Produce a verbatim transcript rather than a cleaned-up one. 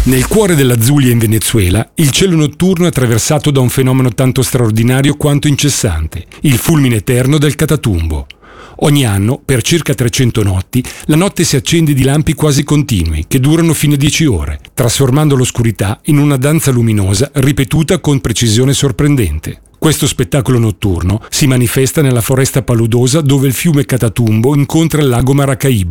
Nel cuore della Zulia in Venezuela, il cielo notturno è attraversato da un fenomeno tanto straordinario quanto incessante, il fulmine eterno del Catatumbo. Ogni anno, per circa trecento notti, la notte si accende di lampi quasi continui, che durano fino a dieci ore, trasformando l'oscurità in una danza luminosa ripetuta con precisione sorprendente. Questo spettacolo notturno si manifesta nella foresta paludosa dove il fiume Catatumbo incontra il lago Maracaibo.